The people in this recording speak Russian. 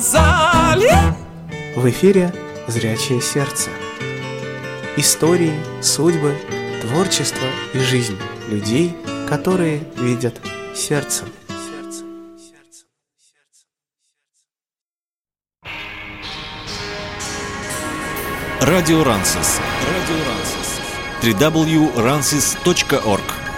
зале. В эфире «Зрячее сердце». Истории, судьбы, творчество и жизнь людей, которые видят сердцем. Радио Рансис. www.ransis.org